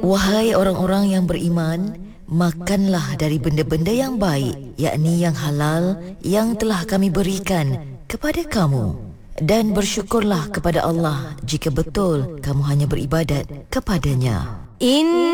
Wahai orang-orang yang beriman, makanlah dari benda-benda yang baik, yakni yang halal yang telah kami berikan kepada kamu. Dan bersyukurlah kepada Allah jika betul kamu hanya beribadat kepadanya.